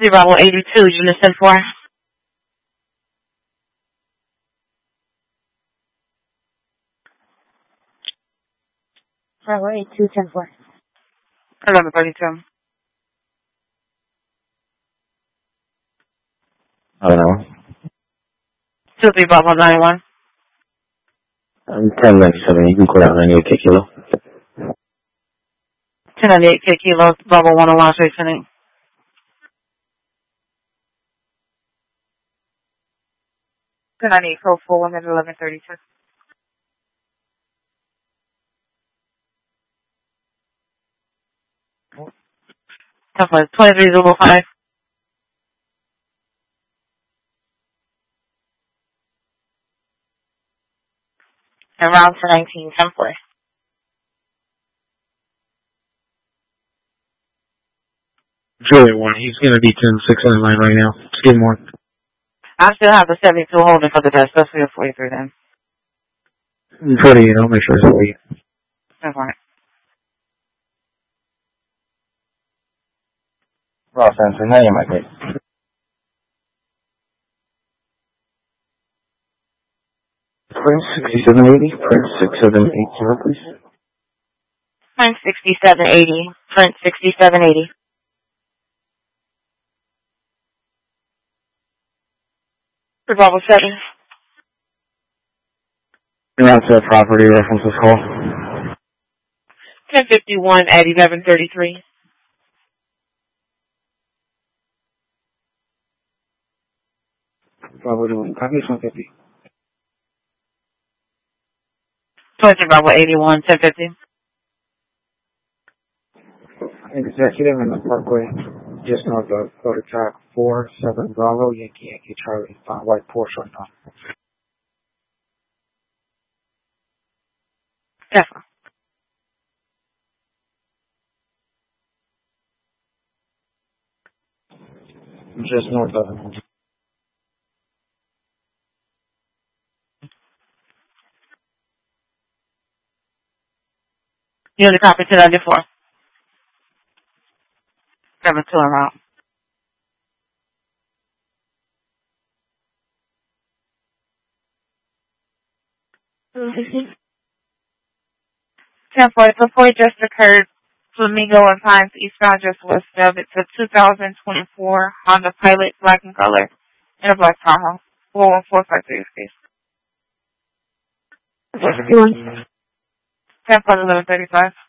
Bravo 82, unit 10-4. Bravo 82, 10-4. 1132. Hello. 23 Bravo 91. 1097, you can call out 98 kilo. 1098 kilo, Bravo 101, straight 1098, code 4, 1132. Tough one, 2305. And round to 19, 10-4. Juliet 1, he's going to be 10-6 on the line right now. Just give him one. I still have the 72 holding for the best. That's for your 43 then. 48, I'll make sure it's 48. That's right. Ross answer, now you might be. Prince 6780, Prince 6780, please. Print 6780. Print 6780. For Bravo 7. You're on to property references call. 1051 at 1133. Bravo doing, copy 150. 23 Bravo 81, 1050. Executive in the Parkway, just north of Photo Track 47 Bravo, Yankee Charlie, white Porsche right now. Definitely. Just north of him. Unit copy 294. 72 en route. Mm-hmm. 10-4, before it just occurred, Flamingo and Pines eastbound just west of. It's a 2024 Honda Pilot, black in color, and a black Tahoe. 41453 space. 51. 10-4, 1135.